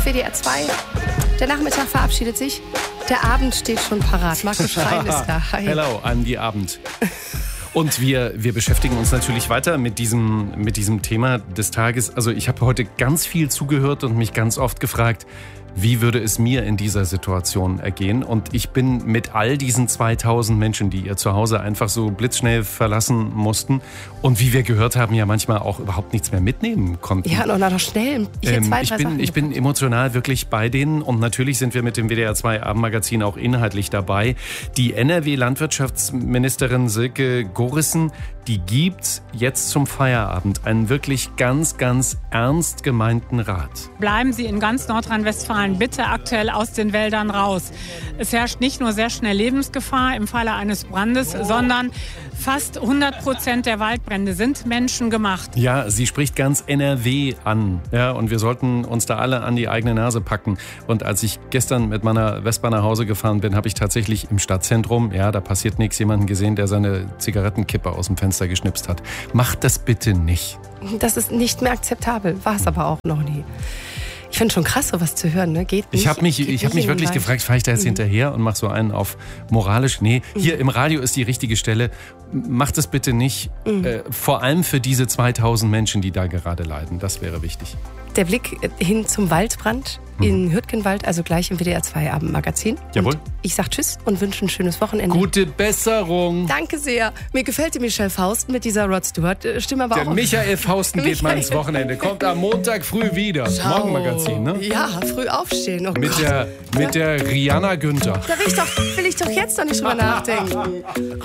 WDR 2. Der Nachmittag verabschiedet sich. Der Abend steht schon parat. Markus Schrein ist da. Hi. Hello, an die Abend. Und wir beschäftigen uns natürlich weiter mit diesem Thema des Tages. Also ich habe heute ganz viel zugehört und mich ganz oft gefragt, wie würde es mir in dieser Situation ergehen? Und ich bin mit all diesen 2000 Menschen, die ihr Zuhause einfach so blitzschnell verlassen mussten und wie wir gehört haben, ja manchmal auch überhaupt nichts mehr mitnehmen konnten. Ja, noch schnell. Ich bin emotional wirklich bei denen und natürlich sind wir mit dem WDR 2 Abendmagazin auch inhaltlich dabei. Die NRW-Landwirtschaftsministerin Silke Gorissen, die gibt jetzt zum Feierabend einen wirklich ganz, ganz ernst gemeinten Rat. Bleiben Sie in ganz Nordrhein-Westfalen bitte aktuell aus den Wäldern raus. Es herrscht nicht nur sehr schnell Lebensgefahr im Falle eines Brandes, sondern fast 100% der Waldbrände sind menschengemacht. Ja, sie spricht ganz NRW an. Ja, und wir sollten uns da alle an die eigene Nase packen. Und als ich gestern mit meiner Vespa nach Hause gefahren bin, habe ich tatsächlich im Stadtzentrum, ja, da passiert nichts, jemanden gesehen, der seine Zigarettenkippe aus dem Fenster geschnipst hat. Macht das bitte nicht. Das ist nicht mehr akzeptabel. War es aber auch noch nie. Ich finde schon krass, sowas zu hören, ne? Geht nicht. Ich habe mich wirklich gefragt, fahre ich da jetzt hinterher und mache so einen auf moralisch? Nee, hier im Radio ist die richtige Stelle. Macht es bitte nicht. Vor allem für diese 2000 Menschen, die da gerade leiden. Das wäre wichtig. Der Blick hin zum Waldbrand in Hürtgenwald, also gleich im WDR 2 Abendmagazin. Jawohl. Und ich sag Tschüss und wünsche ein schönes Wochenende. Gute Besserung. Danke sehr. Mir gefällt die Michelle Fausten mit dieser Rod Stewart Stimme aber Der auch. Michael Fausten geht mal ins Wochenende. Kommt am Montag früh wieder. Morgenmagazin, ne? Ja, früh aufstehen. Oh Mit der Rihanna Günther. Da will ich doch jetzt noch nicht drüber nachdenken.